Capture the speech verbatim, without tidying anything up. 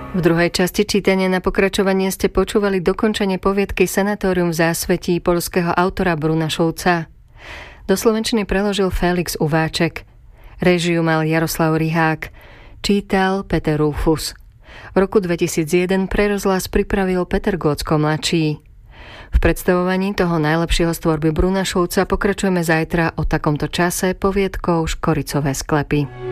V druhej časti čítania na pokračovanie ste počúvali dokončenie poviedky Sanatórium v zásvetí poľského autora Bruna Schulza. Do slovenčiny preložil Felix Uváček. Réžiu mal Jaroslav Rihák. Čítal Peter Rufus. V roku dvetisícjeden pre rozhlas pripravil Peter Gócko mladší. V predstavovaní toho najlepšieho z tvorby Bruna Schulza pokračujeme zajtra o takomto čase poviedkou Škoricové sklepy.